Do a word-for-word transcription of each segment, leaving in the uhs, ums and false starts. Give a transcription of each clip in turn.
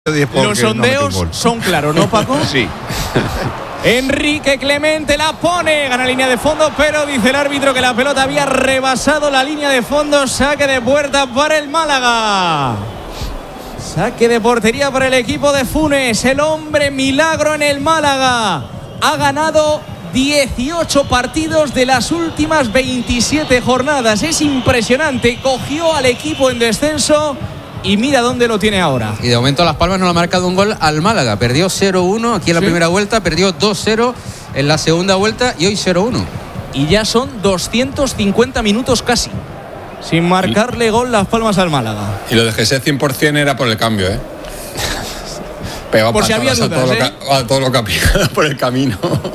Los sondeos no son claros, ¿no, Paco? Sí. Enrique Clemente la pone, gana línea de fondo, pero dice el árbitro que la pelota había rebasado la línea de fondo. Saque de puerta para el Málaga. Saque de portería para el equipo de Funes. El hombre milagro en el Málaga. Ha ganado dieciocho partidos de las últimas veintisiete jornadas. Es impresionante. Cogió al equipo en descenso y mira dónde lo tiene ahora. Y de momento Las Palmas no le ha marcado un gol al Málaga. Perdió cero uno aquí en la ¿Sí? primera vuelta, perdió dos cero en la segunda vuelta y hoy cero uno. Y ya son doscientos cincuenta minutos casi sin marcarle gol Las Palmas al Málaga. Y lo de Jesé cien por ciento era por el cambio, ¿eh? Pegaba por si había dudas, a todo, ¿eh? lo que, a todo lo que ha pillado por el camino.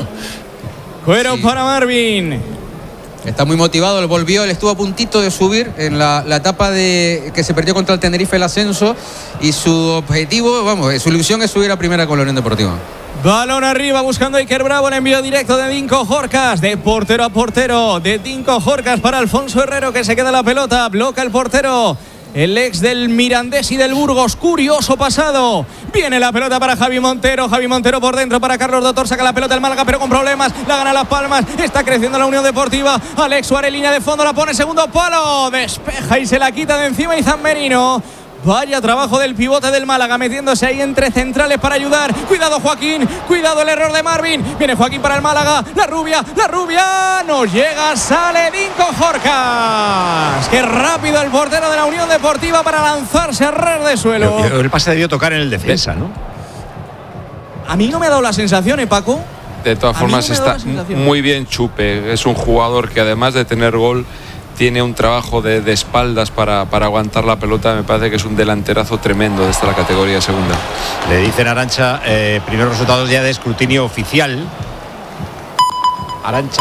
Cuero Sí. para Marvin. Está muy motivado, él volvió, él estuvo a puntito de subir en la, la etapa de que se perdió contra el Tenerife el ascenso, y su objetivo, vamos, su ilusión es subir a primera con la Unión Deportiva. Balón arriba buscando a Iker Bravo, el envío directo de Dinko Jorcas, de portero a portero, de Dinko Jorcas para Alfonso Herrero, que se queda la pelota, bloca el portero, el ex del Mirandés y del Burgos. Curioso pasado. Viene la pelota para Javi Montero. Javi Montero por dentro para Carlos Dotor. Saca la pelota el Málaga, pero con problemas. La gana Las Palmas. Está creciendo la Unión Deportiva. Alex Suárez, línea de fondo, la pone segundo palo. Despeja y se la quita de encima Izan Merino. Vaya trabajo del pivote del Málaga, metiéndose ahí entre centrales para ayudar. Cuidado Joaquín, cuidado el error de Marvin. Viene Joaquín para el Málaga, la rubia, la rubia. No llega, sale Dinko Jorcas. Qué rápido el portero de la Unión Deportiva para lanzarse a ras de suelo. Pero el pase debió tocar en el defensa, ¿no? A mí no me ha dado la sensación, ¿eh, Paco? De todas formas, no está muy bien Chupe. Es un jugador que, además de tener gol, tiene un trabajo de, de espaldas para, para aguantar la pelota. Me parece que es un delanterazo tremendo desde la categoría segunda. Le dicen Arantxa, eh, primeros resultados ya de escrutinio oficial. Arantxa.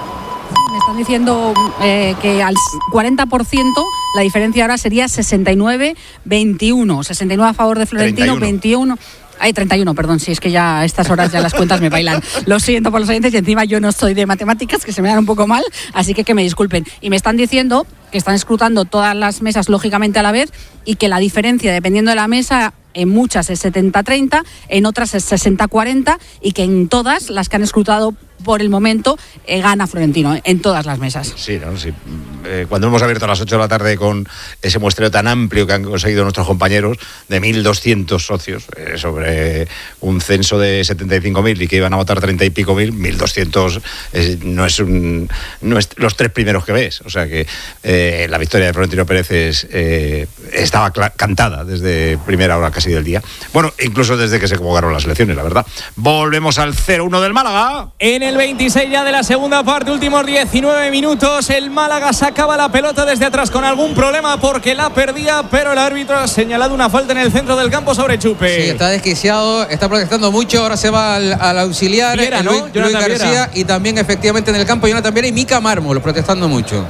Me están diciendo eh, que al cuarenta por ciento la diferencia ahora sería sesenta y nueve veintiuno. sesenta y nueve a favor de Florentino, veintiuno. Ay, treinta y uno, perdón, si sí, es que ya a estas horas ya las cuentas me bailan. Lo siento por los oyentes y encima yo no soy de matemáticas, que se me dan un poco mal, así que que me disculpen. Y me están diciendo que están escrutando todas las mesas lógicamente a la vez y que la diferencia, dependiendo de la mesa, en muchas es setenta treinta, en otras es sesenta cuarenta y que en todas las que han escrutado por el momento eh, gana Florentino, en todas las mesas. Sí, ¿no? Sí. Eh, cuando hemos abierto a las ocho de la tarde con ese muestreo tan amplio que han conseguido nuestros compañeros, de mil doscientos socios, eh, sobre un censo de setenta y cinco mil y que iban a votar treinta y pico mil, mil doscientos eh, no, es un, no es los tres primeros que ves. O sea que eh, la victoria de Florentino Pérez es, eh, estaba cantada desde primera hora casi del día. Bueno, incluso desde que se convocaron las elecciones, la verdad. Volvemos al cero uno del Málaga. En el veintiséis ya de la segunda parte, últimos diecinueve minutos, el Málaga sacaba la pelota desde atrás con algún problema porque la perdía, pero el árbitro ha señalado una falta en el centro del campo sobre Chupe. Sí, está desquiciado, está protestando mucho, ahora se va al, al auxiliar, Viera, el ¿no? Luis, Luis García, Viera. Y también efectivamente en el campo Jonathan Viera y Mica Mármol protestando mucho.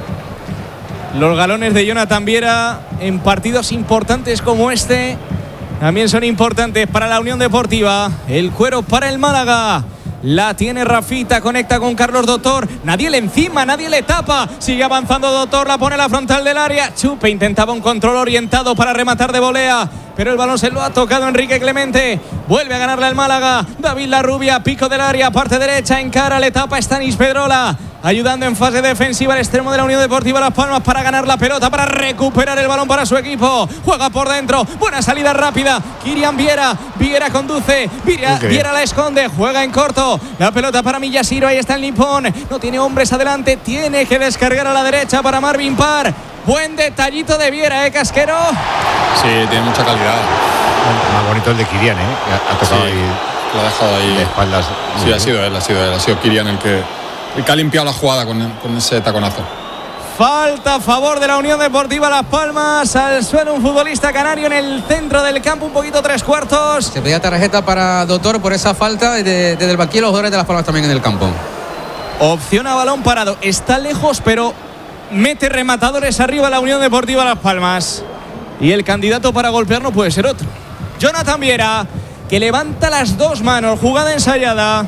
Los galones de Jonathan Viera en partidos importantes como este también son importantes para la Unión Deportiva. El cuero para el Málaga. La tiene Rafita, conecta con Carlos Dotor. Nadie le encima, nadie le tapa. Sigue avanzando Dotor, la pone a la frontal del área. Chupe intentaba un control orientado para rematar de volea, pero el balón se lo ha tocado Enrique Clemente. Vuelve a ganarle al Málaga. David Larrubia, pico del área, parte derecha, encara, le tapa Stanis Pedrola. Ayudando en fase defensiva al extremo de la Unión Deportiva Las Palmas para ganar la pelota, para recuperar el balón para su equipo. Juega por dentro, buena salida rápida. Kirian Viera, Viera conduce, Viera, Viera la esconde, juega en corto. La pelota para Miyashiro, ahí está el nipón. No tiene hombres adelante, tiene que descargar a la derecha para Marvin Parr. Buen detallito de Viera, ¿eh, Casquero? Sí, tiene mucha calidad. Más bonito el de Kirian, ¿eh? Ha tocado sí, ahí. Lo ha dejado ahí de espaldas. Sí, ha sido él, ha sido él. Ha sido Kirian el que, el que ha limpiado la jugada con, con ese taconazo. Falta a favor de la Unión Deportiva Las Palmas. Al suelo un futbolista canario en el centro del campo, un poquito tres cuartos. Se pedía tarjeta para Dotor por esa falta. Desde, desde el banquillo los jugadores de Las Palmas también en el campo. Opción a balón parado. Está lejos, pero mete rematadores arriba la Unión Deportiva Las Palmas. Y el candidato para golpear no puede ser otro. Jonathan Viera, que levanta las dos manos. Jugada ensayada.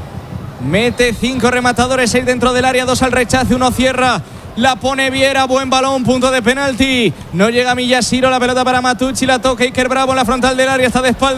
Mete cinco rematadores, seis dentro del área, dos al rechace, uno cierra. La pone Viera, buen balón, punto de penalti. No llega Miyashiro, la pelota para Matucci, la toca Iker Bravo en la frontal del área, está de espalda.